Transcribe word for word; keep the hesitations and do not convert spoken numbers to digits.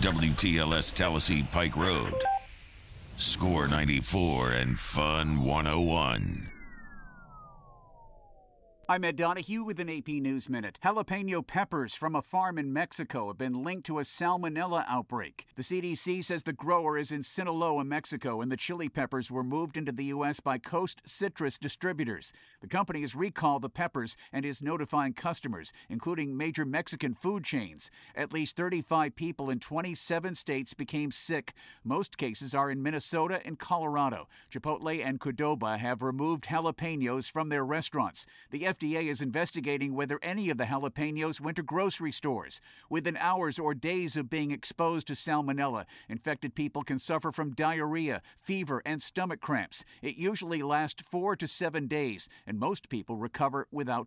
W T L S Tallahassee Pike Road. Score ninety-four and Fun one oh one. I'm Ed Donahue with an A P News Minute. Jalapeno peppers from a farm in Mexico have been linked to a salmonella outbreak. The C D C says the grower is in Sinaloa, Mexico, and the chili peppers were moved into the U S by Coast Citrus distributors. The company has recalled the peppers and is notifying customers, including major Mexican food chains. At least thirty-five people in twenty-seven states became sick. Most cases are in Minnesota and Colorado. Chipotle and Qdoba have removed jalapenos from their restaurants. The F D A is investigating whether any of the jalapenos went to grocery stores. Within hours or days of being exposed to salmonella, infected people can suffer from diarrhea, fever, and stomach cramps. It usually lasts four to seven days, and most people recover without